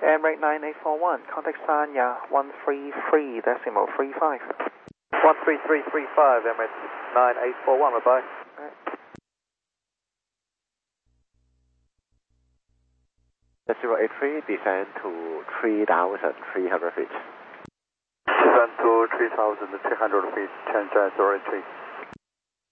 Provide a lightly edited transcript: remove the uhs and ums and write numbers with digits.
Emirates 9841, contact Sanya 133 decimal 35. 13335, Emirates 9841, goodbye. Decimal 83, descend to 3,300 feet. Descend to 3,300 feet, change as 3.